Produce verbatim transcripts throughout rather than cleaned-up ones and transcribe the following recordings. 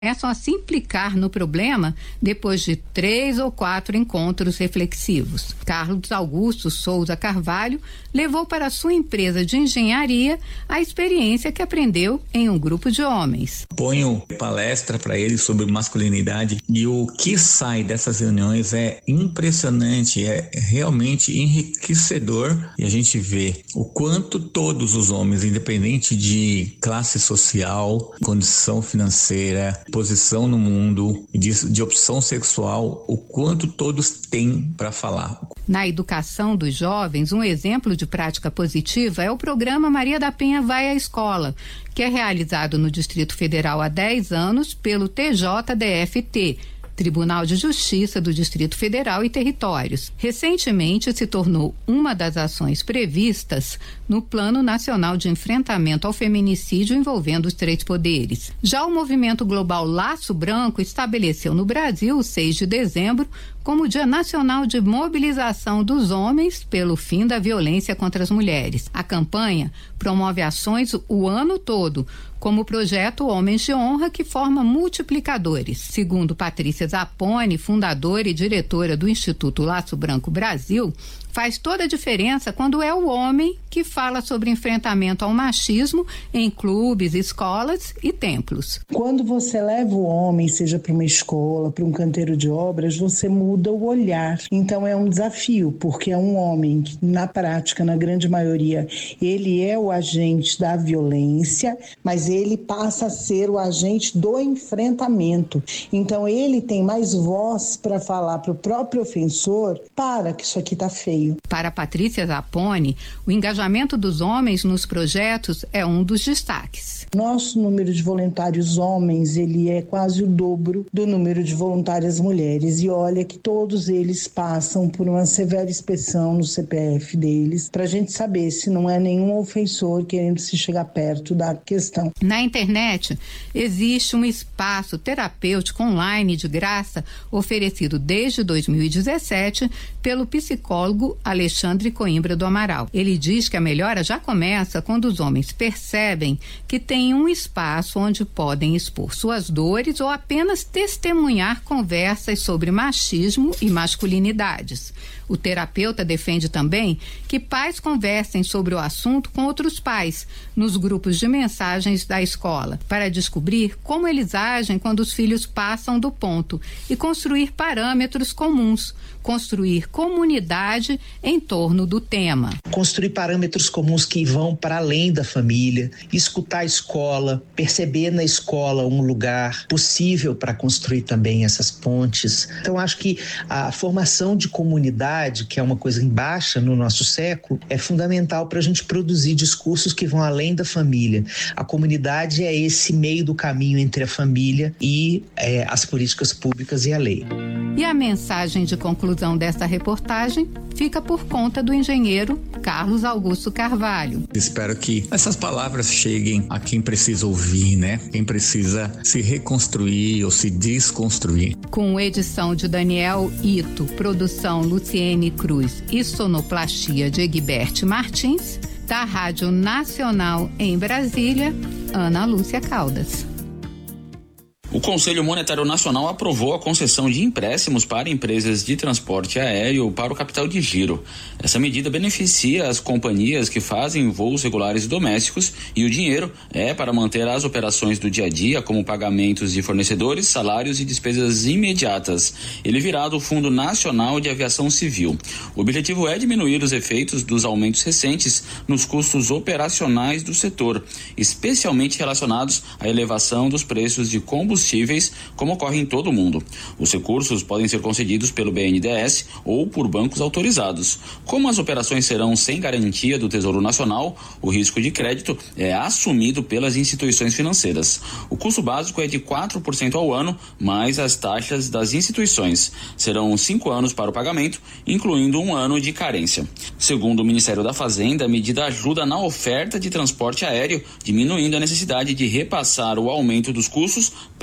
começam a se implicar no problema depois de três ou quatro encontros reflexivos. Carlos Augusto Souza Carvalho levou para sua empresa de engenharia a experiência que aprendeu em um grupo de homens. Ponho palestra para eles sobre masculinidade e o que sai dessas reuniões é impressionante, é realmente enriquecedor, e a gente vê o quanto todos os homens, independente de classe social, condição financeira, posição no mundo, de, de opção sexual, o quanto todos têm para falar. Na educação dos jovens, um exemplo de prática positiva é o programa Maria da Penha Vai à Escola, que é realizado no Distrito Federal há dez anos pelo T J D F T, Tribunal de Justiça do Distrito Federal e Territórios. Recentemente se tornou uma das ações previstas no Plano Nacional de Enfrentamento ao Feminicídio envolvendo os três poderes. Já o movimento global Laço Branco estabeleceu no Brasil o seis de dezembro como Dia Nacional de Mobilização dos Homens pelo fim da violência contra as mulheres. A campanha promove ações o ano todo, como o projeto Homens de Honra, que forma multiplicadores. Segundo Patrícia Zapponi, fundadora e diretora do Instituto Laço Branco Brasil, faz toda a diferença quando é o homem que fala sobre enfrentamento ao machismo em clubes, escolas e templos. Quando você leva o homem, seja para uma escola, para um canteiro de obras, você muda o olhar. Então é um desafio, porque é um homem que, na prática, na grande maioria, ele é o agente da violência, mas ele passa a ser o agente do enfrentamento. Então ele tem mais voz para falar para o próprio ofensor: para, que isso aqui está feio. Para Patrícia Zapponi, o engajamento dos homens nos projetos é um dos destaques. Nosso número de voluntários homens, ele é quase o dobro do número de voluntárias mulheres. E olha que todos eles passam por uma severa inspeção no C P F deles, para a gente saber se não é nenhum ofensor querendo se chegar perto da questão. Na internet, existe um espaço terapêutico online de graça oferecido desde dois mil e dezessete pelo psicólogo Alexandre Coimbra do Amaral. Ele diz que a melhora já começa quando os homens percebem que tem um espaço onde podem expor suas dores ou apenas testemunhar conversas sobre machismo e masculinidades. O terapeuta defende também que pais conversem sobre o assunto com outros pais nos grupos de mensagens da escola, para descobrir como eles agem quando os filhos passam do ponto e construir parâmetros comuns, construir comunidade em torno do tema. Construir parâmetros comuns que vão para além da família, escutar a escola, perceber na escola um lugar possível para construir também essas pontes. Então, acho que a formação de comunidade, que é uma coisa em baixa no nosso século, é fundamental para a gente produzir discursos que vão além da família. A comunidade é esse meio do caminho entre a família e é, as políticas públicas e a lei. E a mensagem de conclusão desta reportagem fica por conta do engenheiro Carlos Augusto Carvalho. Espero que essas palavras cheguem a quem precisa ouvir, né? Quem precisa se reconstruir ou se desconstruir. Com edição de Daniel Ito, produção Luciene Cruz e sonoplastia de Egbert Martins, da Rádio Nacional em Brasília, Ana Lúcia Caldas. O Conselho Monetário Nacional aprovou a concessão de empréstimos para empresas de transporte aéreo para o capital de giro. Essa medida beneficia as companhias que fazem voos regulares domésticos e o dinheiro é para manter as operações do dia a dia, como pagamentos de fornecedores, salários e despesas imediatas. Ele virá do Fundo Nacional de Aviação Civil. O objetivo é diminuir os efeitos dos aumentos recentes nos custos operacionais do setor, especialmente relacionados à elevação dos preços de combustíveis, como ocorre em todo o mundo. Os recursos podem ser concedidos pelo B N D E S ou por bancos autorizados. Como as operações serão sem garantia do Tesouro Nacional, o risco de crédito é assumido pelas instituições financeiras. O custo básico é de quatro por cento ao ano, mais as taxas das instituições. Serão cinco anos para o pagamento, incluindo um ano de carência. Segundo o Ministério da Fazenda, a medida ajuda na oferta de transporte aéreo, diminuindo a necessidade de repassar o aumento dos custos para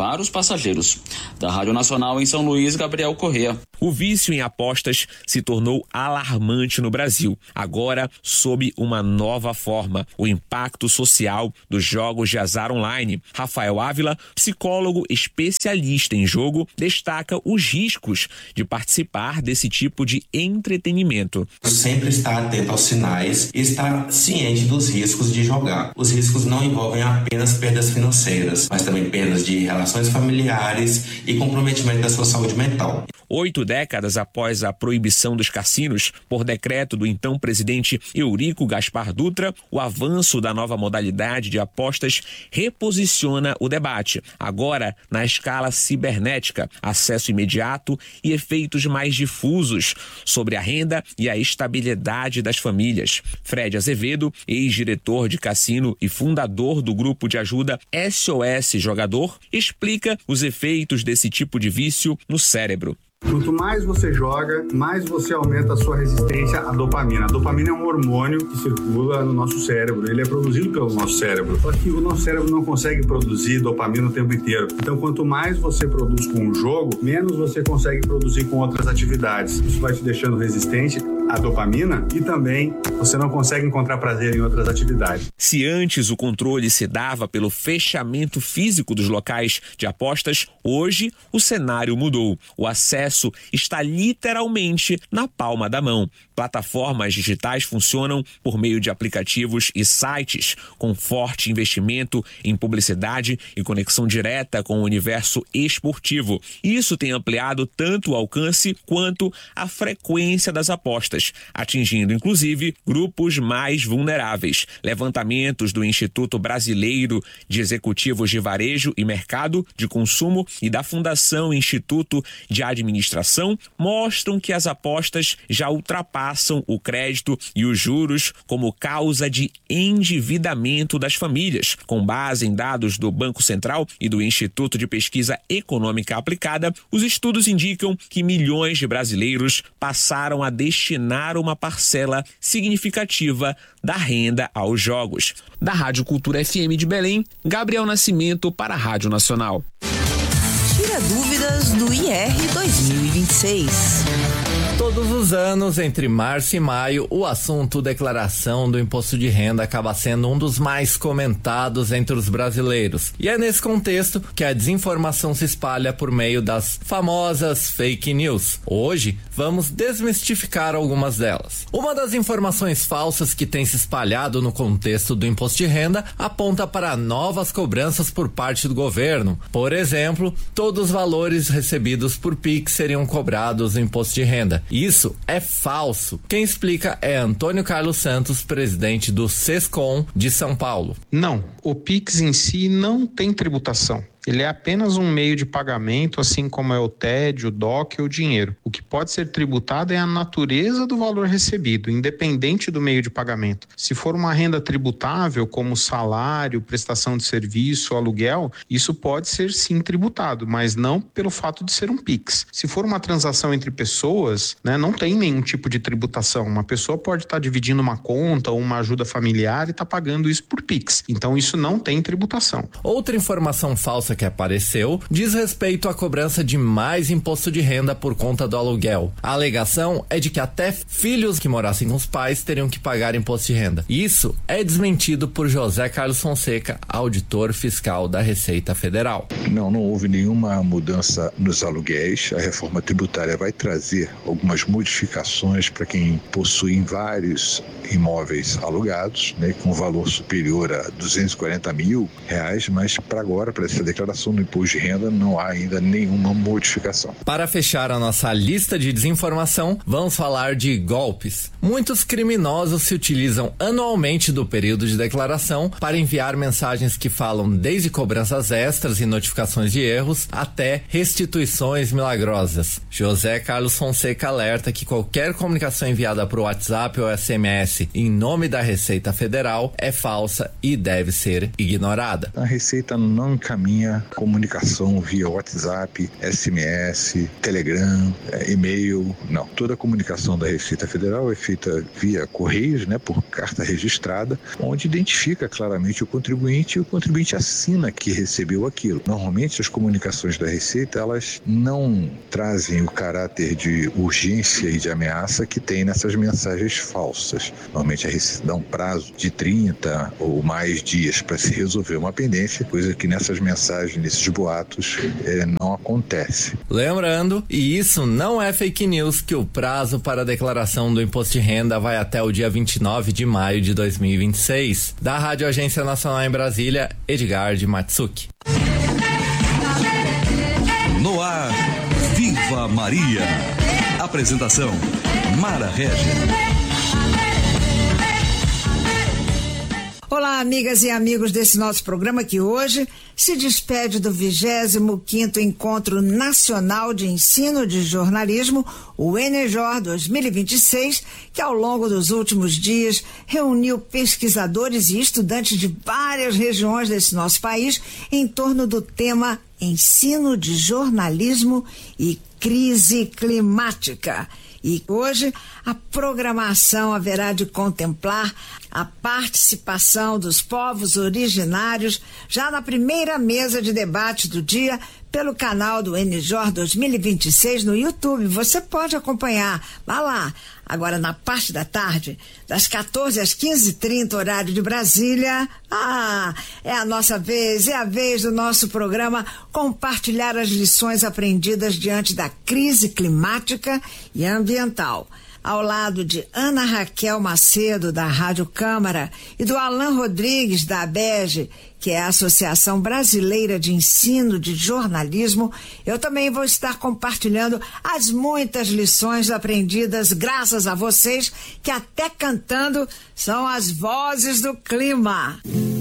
para os passageiros. Da Rádio Nacional em São Luís, Gabriel Corrêa. O vício em apostas se tornou alarmante no Brasil, agora sob uma nova forma, o impacto social dos jogos de azar online. Rafael Ávila, psicólogo especialista em jogo, destaca os riscos de participar desse tipo de entretenimento. Sempre estar atento aos sinais e estar ciente dos riscos de jogar. Os riscos não envolvem apenas perdas financeiras, mas também perdas de relações familiares e comprometimento da sua saúde mental. Oito décadas após a proibição dos cassinos, por decreto do então presidente Eurico Gaspar Dutra, o avanço da nova modalidade de apostas reposiciona o debate, agora na escala cibernética, acesso imediato e efeitos mais difusos sobre a renda e a estabilidade das famílias. Fred Azevedo, ex-diretor de cassino e fundador do grupo de ajuda S O S Jogador, explica os efeitos desse tipo de vício no cérebro. Quanto mais você joga, mais você aumenta a sua resistência à dopamina. A dopamina é um hormônio que circula no nosso cérebro. Ele é produzido pelo nosso cérebro. Só que o nosso cérebro não consegue produzir dopamina o tempo inteiro. Então, quanto mais você produz com um jogo, menos você consegue produzir com outras atividades. Isso vai te deixando resistente à dopamina e também você não consegue encontrar prazer em outras atividades. Se antes o controle se dava pelo fechamento físico dos locais de apostas, hoje o cenário mudou. O acesso está literalmente na palma da mão. Plataformas digitais funcionam por meio de aplicativos e sites com forte investimento em publicidade e conexão direta com o universo esportivo. Isso tem ampliado tanto o alcance quanto a frequência das apostas, atingindo inclusive grupos mais vulneráveis. Levantamentos do Instituto Brasileiro de Executivos de Varejo e Mercado de Consumo e da Fundação Instituto de Administração mostram que as apostas já ultrapassam o crédito e os juros como causa de endividamento das famílias. Com base em dados do Banco Central e do Instituto de Pesquisa Econômica Aplicada, os estudos indicam que milhões de brasileiros passaram a destinar uma parcela significativa da renda aos jogos. Da Rádio Cultura F M de Belém, Gabriel Nascimento para a Rádio Nacional. Tira dúvidas do I R dois mil e vinte e seis. Todos os anos, entre março e maio, o assunto declaração do imposto de renda acaba sendo um dos mais comentados entre os brasileiros. E é nesse contexto que a desinformação se espalha por meio das famosas fake news. Hoje, vamos desmistificar algumas delas. Uma das informações falsas que tem se espalhado no contexto do imposto de renda aponta para novas cobranças por parte do governo. Por exemplo, todos os valores recebidos por Pix seriam cobrados no imposto de renda. Isso é falso. Quem explica é Antônio Carlos Santos, presidente do Sescom de São Paulo. Não, o Pix em si não tem tributação. Ele é apenas um meio de pagamento, assim como é o T E D, o D O C e o dinheiro. O que pode ser tributado é a natureza do valor recebido, independente do meio de pagamento. Se for uma renda tributável, como salário, prestação de serviço, aluguel, isso pode ser sim tributado, mas não pelo fato de ser um Pix. Se for uma transação entre pessoas, né, não tem nenhum tipo de tributação. Uma pessoa pode estar dividindo uma conta ou uma ajuda familiar e está pagando isso por Pix. Então isso não tem tributação. Outra informação falsa que apareceu diz respeito à cobrança de mais imposto de renda por conta do aluguel. A alegação é de que até filhos que morassem com os pais teriam que pagar imposto de renda. Isso é desmentido por José Carlos Fonseca, auditor fiscal da Receita Federal. Não, não houve nenhuma mudança nos aluguéis. A reforma tributária vai trazer algumas modificações para quem possui vários imóveis alugados, né, com valor superior a duzentos e quarenta mil reais, mas para agora, para essa declaração do imposto de renda, não há ainda nenhuma modificação. Para fechar a nossa lista de desinformação, vamos falar de golpes. Muitos criminosos se utilizam anualmente do período de declaração para enviar mensagens que falam desde cobranças extras e notificações de erros até restituições milagrosas. José Carlos Fonseca alerta que qualquer comunicação enviada por WhatsApp ou S M S em nome da Receita Federal é falsa e deve ser ignorada. A Receita não encaminha tenha comunicação via WhatsApp, S M S, Telegram, e-mail. Não, toda a comunicação da Receita Federal é feita via Correios, né, por carta registrada, onde identifica claramente o contribuinte e o contribuinte assina que recebeu aquilo. Normalmente as comunicações da Receita, elas não trazem o caráter de urgência e de ameaça que tem nessas mensagens falsas. Normalmente a Receita dá um prazo de trinta ou mais dias para se resolver uma pendência, coisa que nessas mensagens, nesses boatos, é, não acontece. Lembrando, e isso não é fake news, que o prazo para a declaração do imposto de renda vai até o dia vinte e nove de maio de dois mil e vinte e seis. Da Rádio Agência Nacional em Brasília, Edgar de Matsuki. No ar, Viva Maria. Apresentação, Mara Regis. Olá, amigas e amigos desse nosso programa que hoje se despede do vigésimo quinto Encontro Nacional de Ensino de Jornalismo, o ENEJOR dois mil e vinte e seis, que ao longo dos últimos dias reuniu pesquisadores e estudantes de várias regiões desse nosso país em torno do tema Ensino de Jornalismo e Crise Climática. E hoje a programação haverá de contemplar a participação dos povos originários já na primeira mesa de debate do dia pelo canal do ENEJOR dois mil e vinte e seis no YouTube. Você pode acompanhar. Vá lá. Agora, na parte da tarde, das quatorze às quinze e trinta, horário de Brasília, ah, é a nossa vez, é a vez do nosso programa compartilhar as lições aprendidas diante da crise climática e ambiental. Ao lado de Ana Raquel Macedo, da Rádio Câmara, e do Alan Rodrigues, da ABEGE, que é a Associação Brasileira de Ensino de Jornalismo, eu também vou estar compartilhando as muitas lições aprendidas graças a vocês, que até cantando são as vozes do clima.